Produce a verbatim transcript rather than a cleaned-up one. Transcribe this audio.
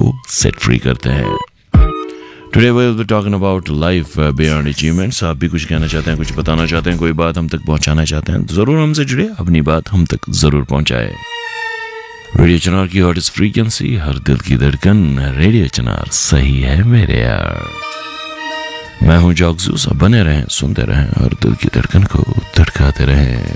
को set free करते हैं। Today we will be talking about life beyond achievements. आप भी कुछ कहना चाहते हैं, कुछ बताना चाहते हैं, कोई बात हम तक पहुंचाना चाहते हैं, जरूर हमसे जुड़े, अपनी बात हम तक जरूर पहुंचाए। रेडियो चनार की हॉटेस्ट फ्रीक्वेंसी, हर दिल की धड़कन, रेडियो चनार सही है मेरे यार। मैं हूं जॉक्सू, सब बने रहें, सुनते रहें और दिल की धड़कन को धड़काते रहें।